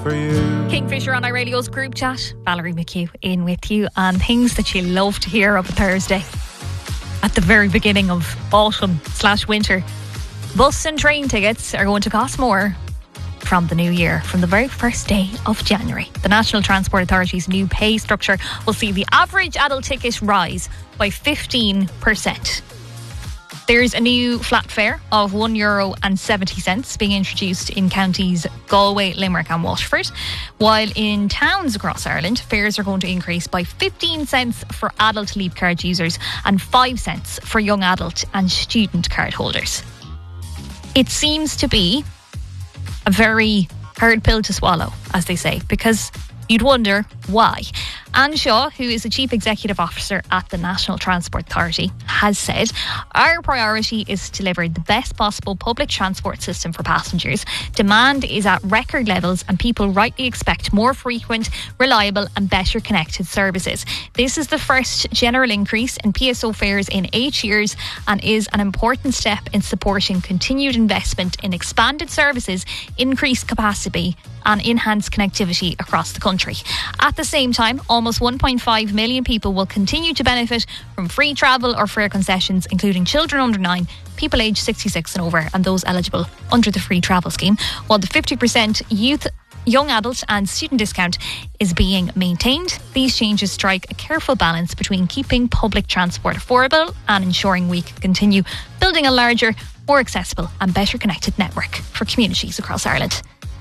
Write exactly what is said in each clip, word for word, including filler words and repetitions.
for you. Kingfisher on iRadio's group chat. Valerie McHugh in with you, and things that you love to hear of a Thursday at the very beginning of autumn slash winter. Bus and train tickets are going to cost more from the new year, from the very first day of January. The National Transport Authority's new pay structure will see the average adult ticket rise by fifteen percent. There's a new flat fare of one euro and seventy cents being introduced in counties Galway, Limerick and Waterford, while in towns across Ireland, fares are going to increase by fifteen cents for adult Leap card users and five cents for young adult and student card holders. It seems to be a very hard pill to swallow, as they say, because you'd wonder why. Anne Shaw, who is the Chief Executive Officer at the National Transport Authority, has said, our priority is to deliver the best possible public transport system for passengers. Demand is at record levels and people rightly expect more frequent, reliable and better connected services. This is the first general increase in P S O fares in eight years and is an important step in supporting continued investment in expanded services, increased capacity and enhanced connectivity across the country. At the same time, almost one point five million people will continue to benefit from free travel or fare concessions, including children under nine, people aged sixty-six and over and those eligible under the free travel scheme, while the fifty percent youth, young adult and student discount is being maintained. These changes strike a careful balance between keeping public transport affordable and ensuring we can continue building a larger, more accessible and better connected network for communities across Ireland.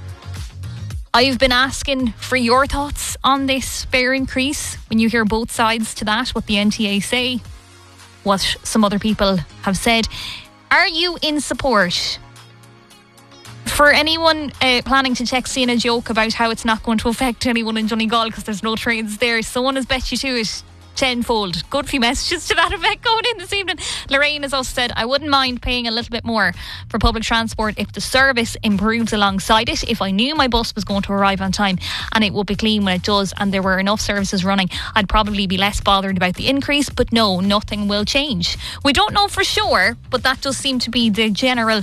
I've been asking for your thoughts on this fare increase. When you hear both sides to that, what the N T A say, what some other people have said, are you in support? For anyone uh, planning to text in a joke about how it's not going to affect anyone in Donegal because there's no trains there, someone has bet you to it tenfold. Good few messages to that effect going in this evening. Lorraine has also said, I wouldn't mind paying a little bit more for public transport if the service improves alongside it. If I knew my bus was going to arrive on time and it would be clean when it does and there were enough services running, I'd probably be less bothered about the increase. But no, nothing will change. We don't know for sure, but that does seem to be the general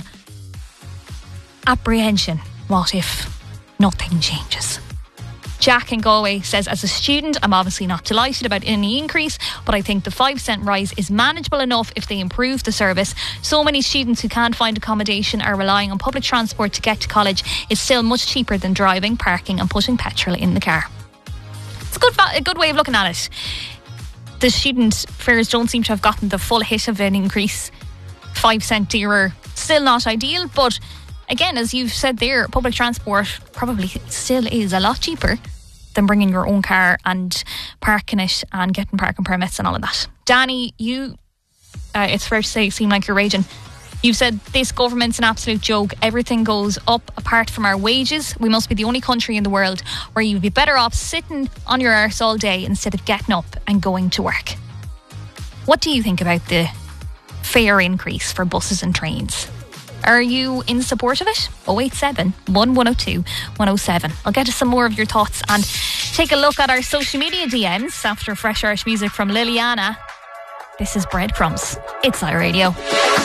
apprehension. What if nothing changes? Jack in Galway says, as a student, I'm obviously not delighted about any increase, but I think the five cent rise is manageable enough if they improve the service. So many students who can't find accommodation are relying on public transport to get to college. It's still much cheaper than driving, parking and putting petrol in the car. It's a good, a good way of looking at it. The student fares don't seem to have gotten the full hit of an increase. Five cent dearer, still not ideal, but again, as you've said there, public transport probably still is a lot cheaper than bringing your own car and parking it and getting parking permits and all of that. Danny, you, uh, it's fair to say, seem like you're raging. You've said this government's an absolute joke. Everything goes up apart from our wages. We must be the only country in the world where you'd be better off sitting on your arse all day instead of getting up and going to work. What do you think about the fare increase for buses and trains? Are you in support of it? oh eight seven, one one oh two, one oh seven. I'll get to some more of your thoughts and take a look at our social media D Ms after fresh art music from Liliana. This is Breadcrumbs. It's iRadio.